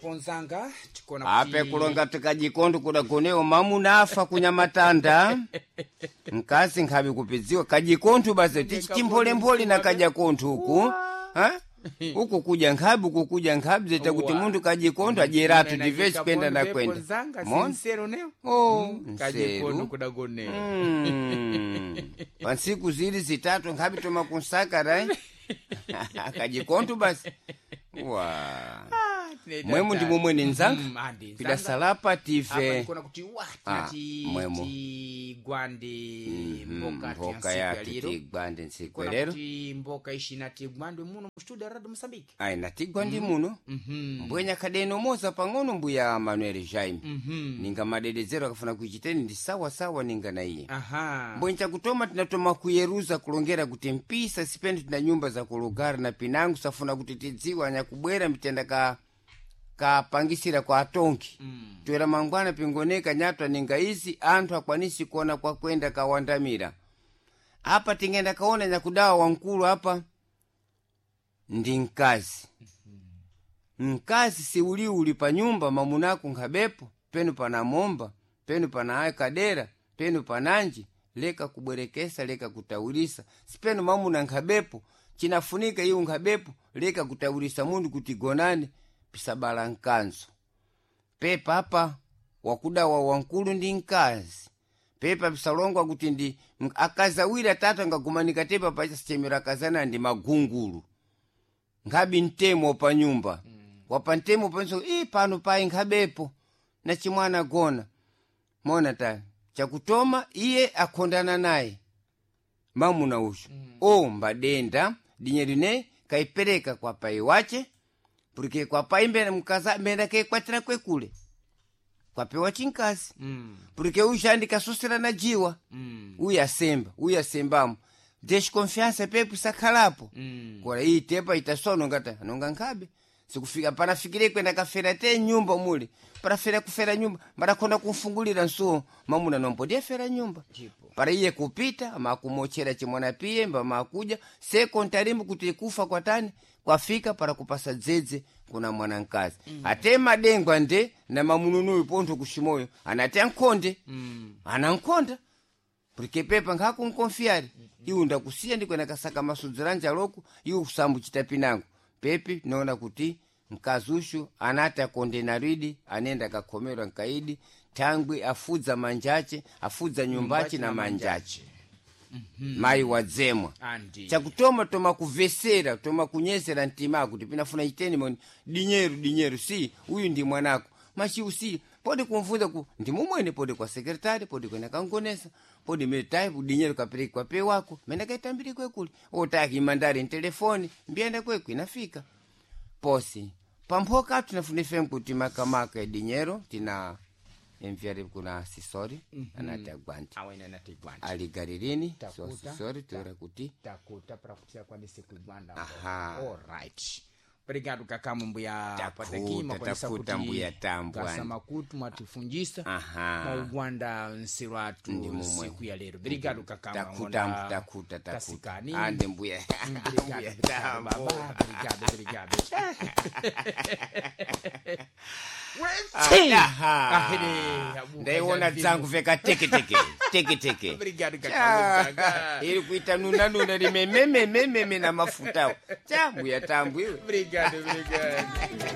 ponzanga tikona ape kulonga tikajikondo kudagoneo mamunafa kunyamatanda mkazi nkhabi kupidziwa kajikondo basi tichimphole na kajakondo huku ha huku kuja nkhabi kukuja nkhabi zeta kuti mundu kajikondo ajeratu divesi kwenda na kwenda sincero neo kajikondo kudagoneo pansiku zili zitatu nkhabi toma kunsaka rai kajikondo basi wa mwemu ndi mumwe ni nzanga pida salapa tive kuna kuti wati mwemu gwande mboka ya tigwande nsikwelero kuti mboka ishina tigwande muno mstudio radio Mozambique ai na tigwande muno mbwenya kadeno moza pang'ono mbuya Manuel Jaime ninga madedezero akafuna kuichiteni ndi sawa ninga na iye mbwencha kutoma tinatoma kuyeruza kulongera kuti mpisa sipendi tina nyumba za kulugara na pinangu safuna kuti tidziwa nyakubwera mitenda kapangisira kwa atongi twera mangwana pingoneka nyatwa ninga izi anthu akwanisi kuona kwa kwenda kawandamira apa tingenda kaona nyakudawa wankulu hapa ndi mkazi mkazi si uliuli pa nyumba mamunaku nkhabepo penu pana momba penu pana aye kadera penu pananji leka kubwerekesa leka kutawulisa sipenu mamuna nkhabepo chinafunika iyo nkhabepo leka kutawulisa mundu kutigonane pisabala nkanzo pepa hapa wakudawa wankulu ndi mkazi pepa pisalongwa kuti ndi akazawira tatu ngagumanika tepa pacha sichemera kazana ndi magungulu nkhabi ntemo pa nyumba wapa ntemo panso pano pai nkhabepo na chimwana gona mona ta chakutoma iye akhondana naye mamuna usho mbadenda dinyerine kaipereka kwa pai wache porque kwa pai mbenda ke kwatira kwekule kwa pewa chinkazi porque ushandika sosera na jiwa uya sembamo desconfiança pepo sakhalapo kwa hii tepa itasono ngata nonga nkhabe sikufika panafikire kwenda kafera te nyumba muli parafera kufera nyumba marakonda kumfungulira nsuo mamuna nompodie fera nyumba para iye kupita ama kumochera chimwana pie mba makuja sekontarimbu kuti kufa kwa tani kwafika para kupasa dzedze kuna mwanankazi atema dengwa nde na mamununu iponto kushimoyo anatea nkonde anankonda porque pepa ngaku nkonfiari iu ndakusiya ndikwena kasaka masudziranja loku iu kusambu chitapinangu pepe naona kuti mkazushu anata kondenaridi anenda kakomerwa nkaidi tangwi afudza manjache afudza nyumbachi na manjache mai wadzemwa chakutoma toma kuvesera toma kunyesera ntima kuti pinafuna iteni moni dinyeru si uyu ndi mwanako machi usi pode kumfunza ku ndi mumwene pode kwa sekretari pode kwena kangonesa pode metai dinyeru kapiriki kwa pe wako menda kaitambiri kwekuli otaki mandari ntelefoni mbienda kweku inafika posi pampoka tunafune fem kuti makamaka dinyeru tina enviare kuna sisori anata gwanti aligaririni so sisori tora kuti takuta para kutia kwa nisi kugwanda all right obrigado kakamu mbuya patakima kwa takuta mbuya tambwa kasama kutu matifunjisa maugwanda nsiratu siku ya lero obrigado kakamu takuta ande mbuya obrigado ndaiona dzangu veka teke obrigado kakamu ili kuita nuna limememe na mafutawo cha mbuya tambwe Obrigado.